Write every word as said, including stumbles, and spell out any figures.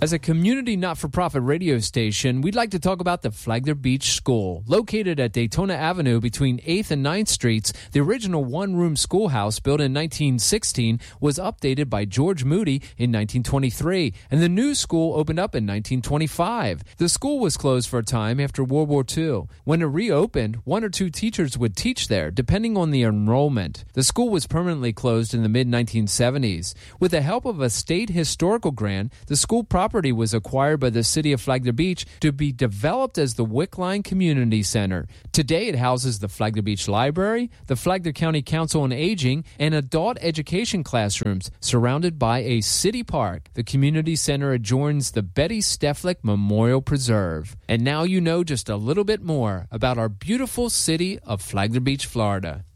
As a community not-for-profit radio station, we'd like to talk about the Flagler Beach School. Located at Daytona Avenue between eighth and ninth Streets, the original one-room schoolhouse built in nineteen sixteen was updated by George Moody in nineteen twenty-three, and the new school opened up in nineteen twenty-five. The school was closed for a time after World War Two. When it reopened, one or two teachers would teach there, depending on the enrollment. The school was permanently closed in the mid nineteen seventies. With the help of a state historical grant, the school property was acquired by the city of Flagler Beach to be developed as the Wickline Community Center. Today it houses the Flagler Beach Library, the Flagler County Council on Aging, and adult education classrooms surrounded by a city park. The community center adjoins the Betty Steflik Memorial Preserve. And now you know just a little bit more about our beautiful city of Flagler Beach, Florida.